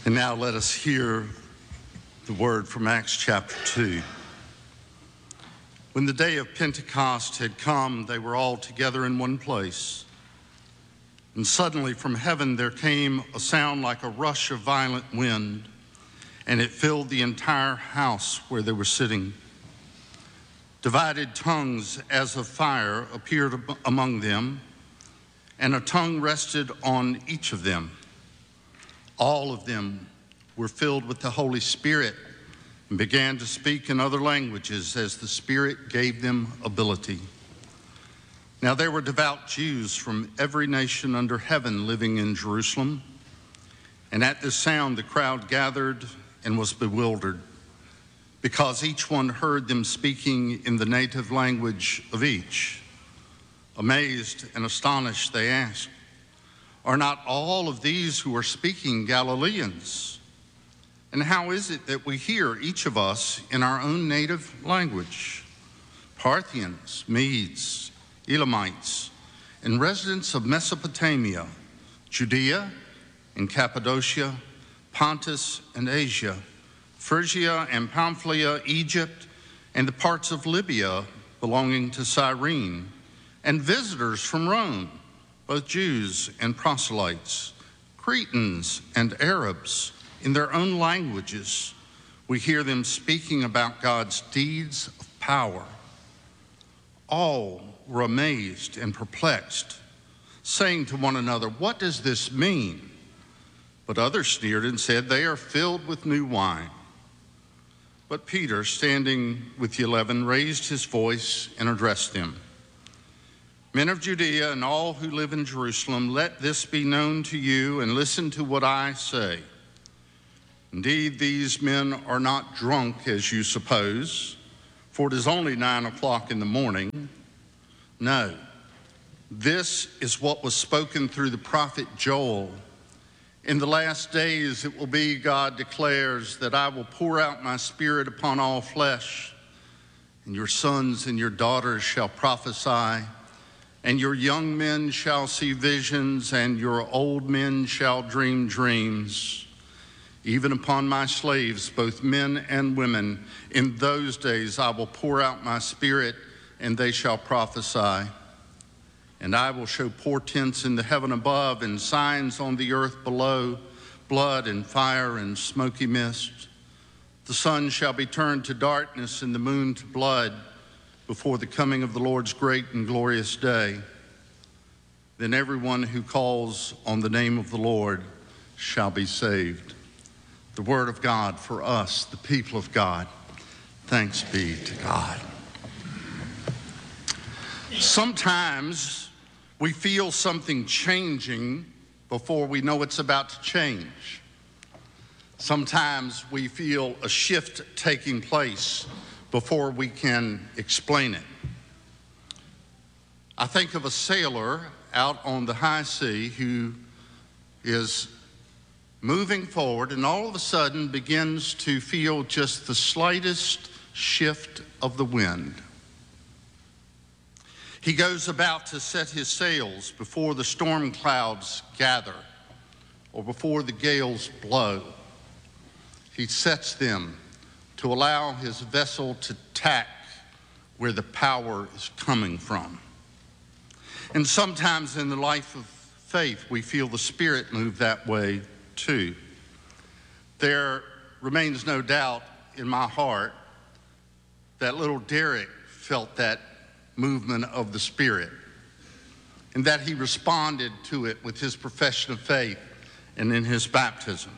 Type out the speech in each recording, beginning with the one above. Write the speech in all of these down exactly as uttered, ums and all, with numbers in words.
And now let us hear the word from Acts chapter two. When the day of Pentecost had come, they were all together in one place. And suddenly from heaven there came a sound like a rush of violent wind, and it filled the entire house where they were sitting. Divided tongues as of fire appeared among them, and a tongue rested on each of them. All of them were filled with the Holy Spirit and began to speak in other languages as the Spirit gave them ability. Now there were devout Jews from every nation under heaven living in Jerusalem, and at this sound the crowd gathered and was bewildered, because each one heard them speaking in the native language of each. Amazed and astonished, they asked, "Are not all of these who are speaking Galileans? And how is it that we hear, each of us, in our own native language? Parthians, Medes, Elamites, and residents of Mesopotamia, Judea and Cappadocia, Pontus and Asia, Phrygia and Pamphylia, Egypt, and the parts of Libya belonging to Cyrene, and visitors from Rome, both Jews and proselytes, Cretans and Arabs, in their own languages. We hear them speaking about God's deeds of power." All were amazed and perplexed, saying to one another, "What does this mean?" But others sneered and said, "They are filled with new wine." But Peter, standing with the eleven, raised his voice and addressed them. "Men of Judea and all who live in Jerusalem, let this be known to you, and listen to what I say. Indeed, these men are not drunk as you suppose, for it is only nine o'clock in the morning. No, this is what was spoken through the prophet Joel. In the last days it will be, God declares, that I will pour out my spirit upon all flesh, and your sons and your daughters shall prophesy, and your young men shall see visions, and your old men shall dream dreams. Even upon my slaves, both men and women, in those days I will pour out my spirit, and they shall prophesy. And I will show portents in the heaven above and signs on the earth below, blood and fire and smoky mist. The sun shall be turned to darkness and the moon to blood before the coming of the Lord's great and glorious day. Then everyone who calls on the name of the Lord shall be saved." The word of God for us, the people of God. Thanks be to God. Sometimes we feel something changing before we know it's about to change. Sometimes we feel a shift taking place before we can explain it. I think of a sailor out on the high sea who is moving forward and all of a sudden begins to feel just the slightest shift of the wind. He goes about to set his sails before the storm clouds gather or before the gales blow. He sets them to allow his vessel to tack where the power is coming from. And sometimes in the life of faith, we feel the Spirit move that way too. There remains no doubt in my heart that little Derek felt that movement of the Spirit, and that he responded to it with his profession of faith and in his baptism.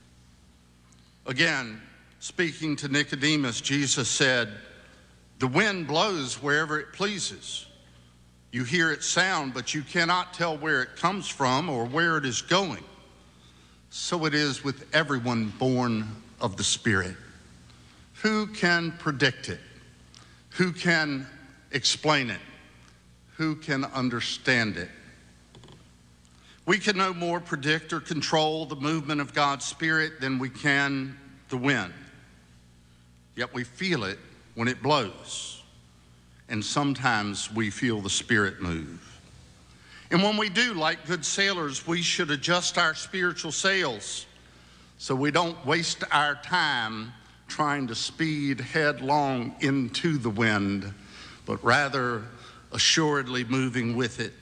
Again, speaking to Nicodemus, Jesus said, "The wind blows wherever it pleases. You hear its sound, but you cannot tell where it comes from or where it is going. So it is with everyone born of the Spirit. Who can predict it? Who can explain it? Who can understand it?" We can no more predict or control the movement of God's Spirit than we can the wind. Yet we feel it when it blows. And sometimes we feel the Spirit move. And when we do, like good sailors, we should adjust our spiritual sails so we don't waste our time trying to speed headlong into the wind, but rather assuredly moving with it.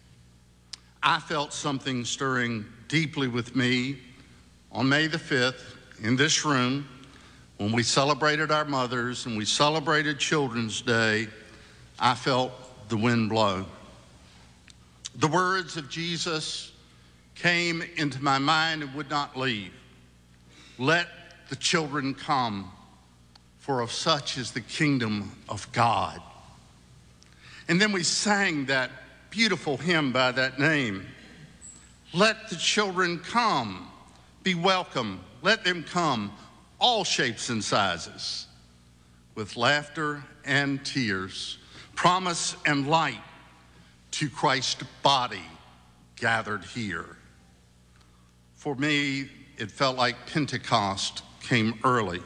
I felt something stirring deeply with me on May the fifth in this room when we celebrated our mothers and we celebrated Children's Day. I felt the wind blow. The words of Jesus came into my mind and would not leave. Let the children come, for of such is the kingdom of God. And then we sang that beautiful hymn by that name. Let the children come, be welcome, let them come, all shapes and sizes, with laughter and tears, promise and light to Christ's body gathered here. For me, it felt like Pentecost came early.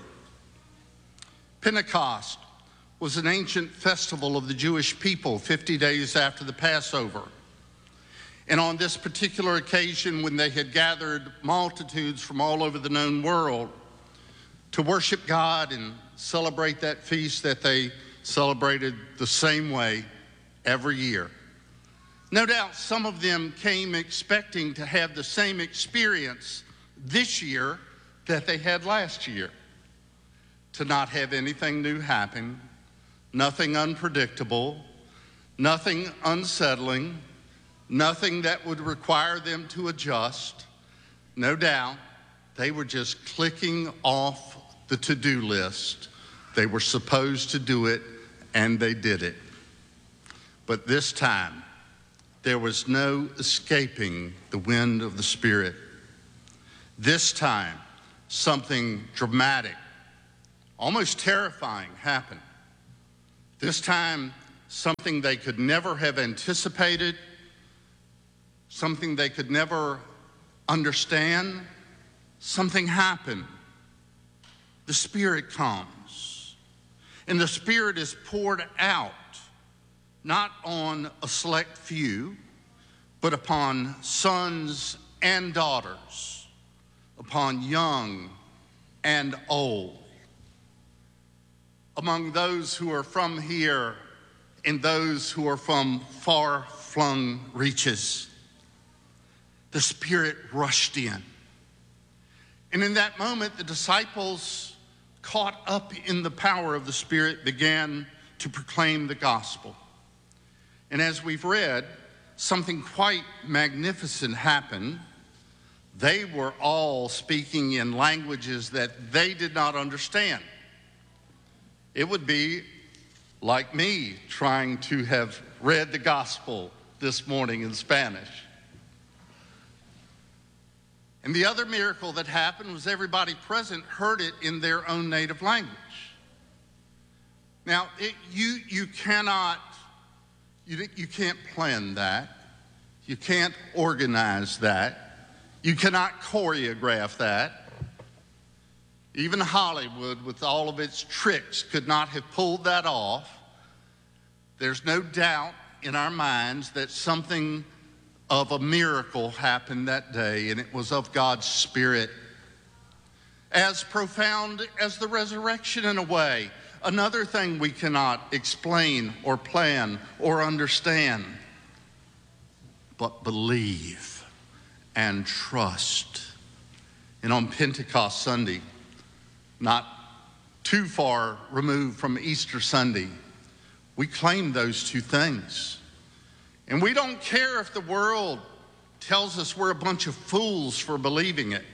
Pentecost was an ancient festival of the Jewish people fifty days after the Passover. And on this particular occasion, when they had gathered multitudes from all over the known world to worship God and celebrate that feast that they celebrated the same way every year. No doubt some of them came expecting to have the same experience this year that they had last year, to not have anything new happen, nothing unpredictable, nothing unsettling, nothing that would require them to adjust. No doubt they were just clicking off the to-do list. They were supposed to do it, and they did it. But this time, there was no escaping the wind of the Spirit. This time, something dramatic, almost terrifying happened. This time, something they could never have anticipated, something they could never understand, something happened. The Spirit comes, and the Spirit is poured out, not on a select few, but upon sons and daughters, upon young and old, among those who are from here and those who are from far-flung reaches. The Spirit rushed in. And in that moment, the disciples, caught up in the power of the Spirit, began to proclaim the gospel. And as we've read, something quite magnificent happened. They were all speaking in languages that they did not understand. It would be like me trying to have read the gospel this morning in Spanish. And the other miracle that happened was everybody present heard it in their own native language. Now, it, you, you cannot, you, you can't plan that. You can't organize that. You cannot choreograph that. Even Hollywood, with all of its tricks, could not have pulled that off. There's no doubt in our minds that something of a miracle happened that day, and it was of God's Spirit. As profound as the resurrection in a way, another thing we cannot explain or plan or understand, but believe and trust. And on Pentecost Sunday, not too far removed from Easter Sunday, we claim those two things. And we don't care if the world tells us we're a bunch of fools for believing it.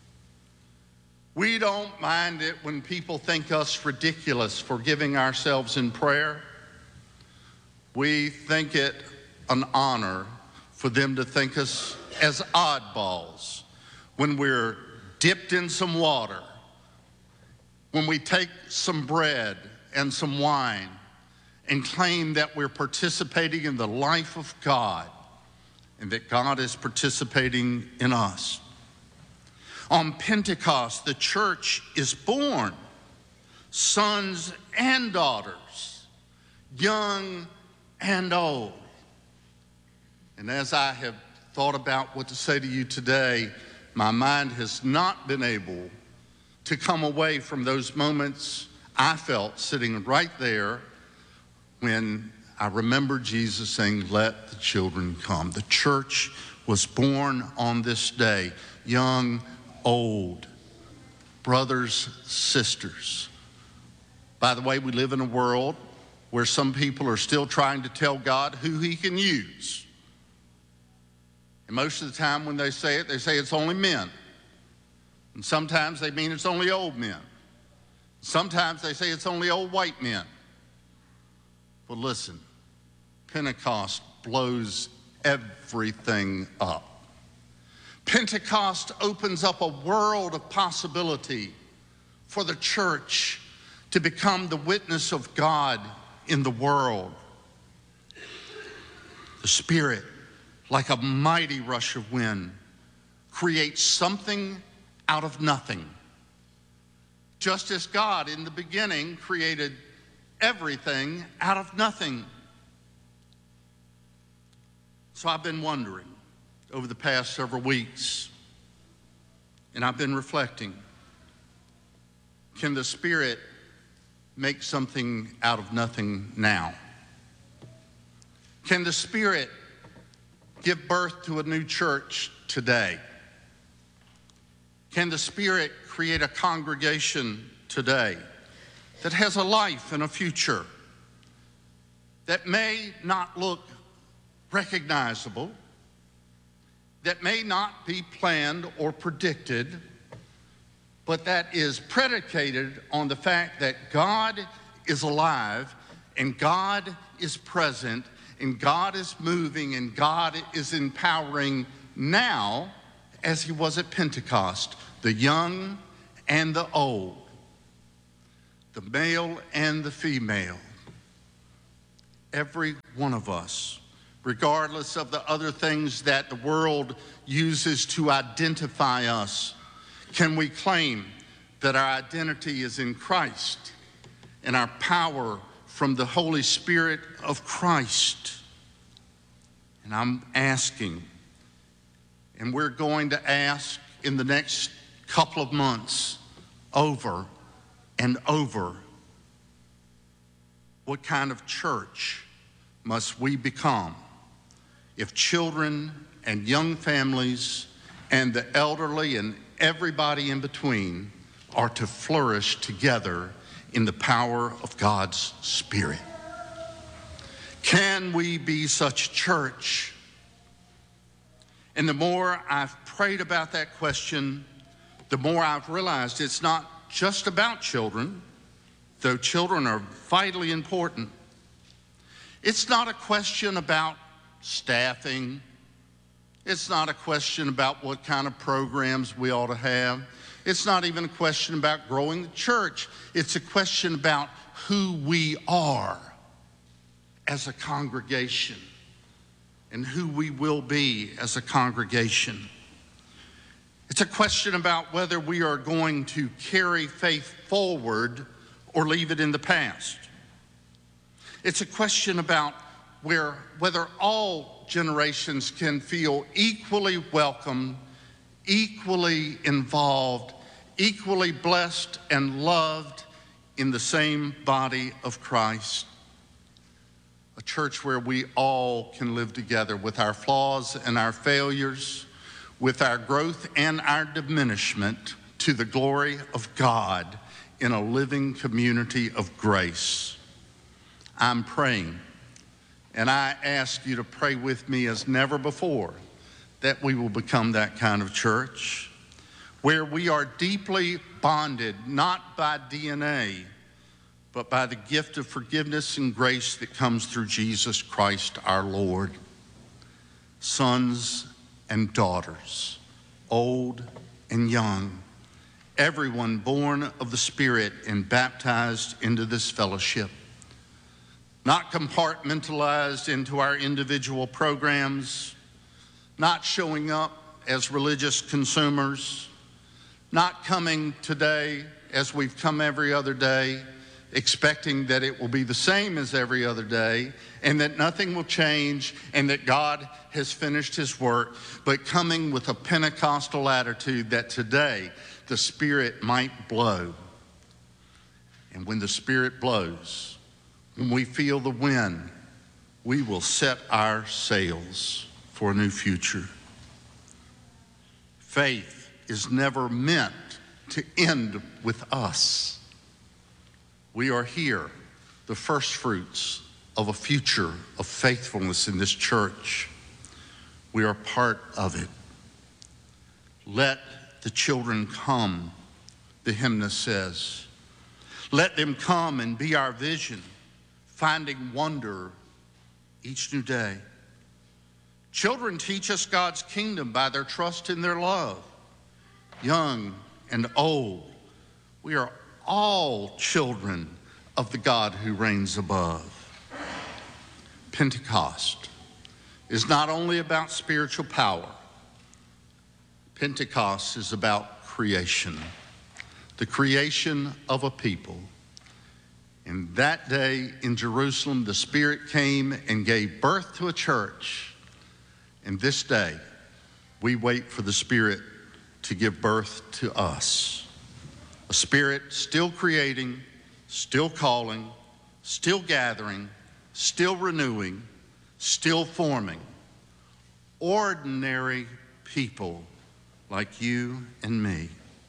We don't mind it when people think us ridiculous for giving ourselves in prayer. We think it an honor for them to think us as oddballs when we're dipped in some water, when we take some bread and some wine and claim that we're participating in the life of God and that God is participating in us. On Pentecost, the church is born, sons and daughters, young and old. And as I have thought about what to say to you today, my mind has not been able to come away from those moments I felt sitting right there when I remember Jesus saying, "Let the children come." The church was born on this day, young, old, brothers, sisters. By the way, we live in a world where some people are still trying to tell God who he can use. And most of the time when they say it, they say it's only men. And sometimes they mean it's only old men. Sometimes they say it's only old white men. But listen, Pentecost blows everything up. Pentecost opens up a world of possibility for the church to become the witness of God in the world. The Spirit, like a mighty rush of wind, creates something out of nothing. Just as God in the beginning created everything out of nothing. So I've been wondering over the past several weeks, and I've been reflecting, can the Spirit make something out of nothing now? Can the Spirit give birth to a new church today? Can the Spirit create a congregation today that has a life and a future that may not look recognizable, that may not be planned or predicted, but that is predicated on the fact that God is alive and God is present and God is moving and God is empowering now as he was at Pentecost, the young and the old, the male and the female, every one of us, regardless of the other things that the world uses to identify us, can we claim that our identity is in Christ and our power from the Holy Spirit of Christ? And I'm asking, and we're going to ask in the next couple of months over and over, what kind of church must we become if children and young families and the elderly and everybody in between are to flourish together in the power of God's Spirit? Can we be such a church? And the more I've prayed about that question, the more I've realized it's not just about children, though children are vitally important. It's not a question about staffing. It's not a question about what kind of programs we ought to have. It's not even a question about growing the church. It's a question about who we are as a congregation and who we will be as a congregation. It's a question about whether we are going to carry faith forward or leave it in the past. It's a question about where whether all generations can feel equally welcome, equally involved, equally blessed and loved in the same body of Christ. A church where we all can live together with our flaws and our failures, with our growth and our diminishment, to the glory of God in a living community of grace. I'm praying, and I ask you to pray with me as never before, that we will become that kind of church where we are deeply bonded, not by D N A, but by the gift of forgiveness and grace that comes through Jesus Christ our Lord. Sons and daughters, old and young, everyone born of the Spirit and baptized into this fellowship, not compartmentalized into our individual programs, not showing up as religious consumers, not coming today as we've come every other day, expecting that it will be the same as every other day and that nothing will change and that God has finished his work, but coming with a Pentecostal attitude that today the Spirit might blow. And when the Spirit blows, when we feel the wind, we will set our sails for a new future. Faith is never meant to end with us. We are here, the first fruits of a future of faithfulness in this church. We are part of it. Let the children come, the hymnist says. Let them come and be our vision, finding wonder each new day. Children teach us God's kingdom by their trust in their love. Young and old, we are all children of the God who reigns above. Pentecost is not only about spiritual power. Pentecost is about creation, the creation of a people. And that day in Jerusalem, the Spirit came and gave birth to a church. And this day, we wait for the Spirit to give birth to us. A Spirit still creating, still calling, still gathering, still renewing, still forming. Ordinary people like you and me.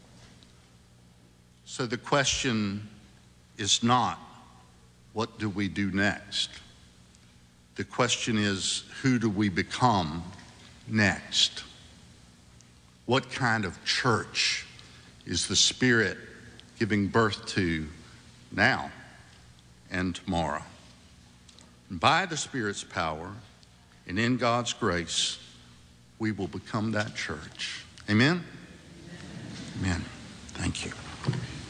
So the question is not, what do we do next? The question is, who do we become next? What kind of church is the Spirit giving birth to now and tomorrow? And by the Spirit's power and in God's grace, we will become that church. Amen?